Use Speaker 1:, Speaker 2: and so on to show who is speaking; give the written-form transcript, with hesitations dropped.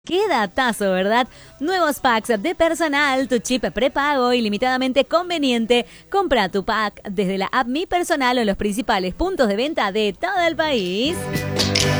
Speaker 1: Qué datazo, ¿verdad? Nuevos packs de personal, tu chip prepago ilimitadamente conveniente. Compra tu pack desde la app Mi Personal o en los principales puntos de venta de todo el país.